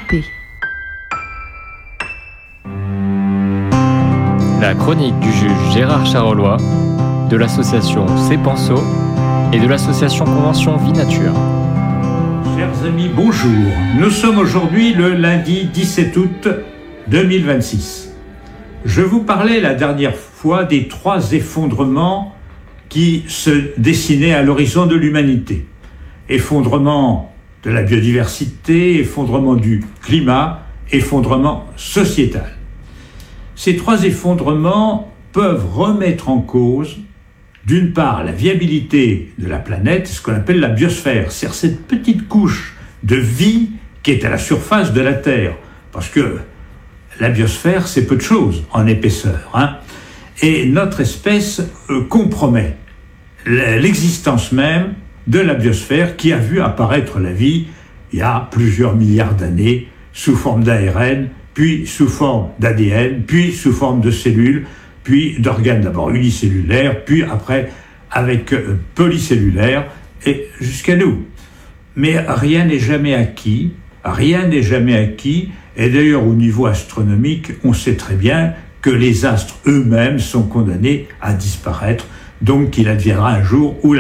RP. La chronique du juge Gérard Charolois, de l'association C'est Penso et de l'association Convention Vie Nature. Chers amis, bonjour. Nous sommes aujourd'hui le lundi 17 août 2026. Je vous parlais la dernière fois des 3 effondrements qui se dessinaient à l'horizon de l'humanité. Effondrement de la biodiversité, effondrement du climat, effondrement sociétal. Ces 3 effondrements peuvent remettre en cause, d'une part, la viabilité de la planète, ce qu'on appelle la biosphère, c'est-à-dire cette petite couche de vie qui est à la surface de la Terre, parce que la biosphère, c'est peu de choses en épaisseur, et notre espèce compromet l'existence même de la biosphère qui a vu apparaître la vie il y a plusieurs milliards d'années sous forme d'ARN, puis sous forme d'ADN, puis sous forme de cellules, puis d'organes d'abord unicellulaires, puis après avec polycellulaires, et jusqu'à nous. Mais rien n'est jamais acquis, et d'ailleurs au niveau astronomique, on sait très bien que les astres eux-mêmes sont condamnés à disparaître, donc qu'il adviendra un jour où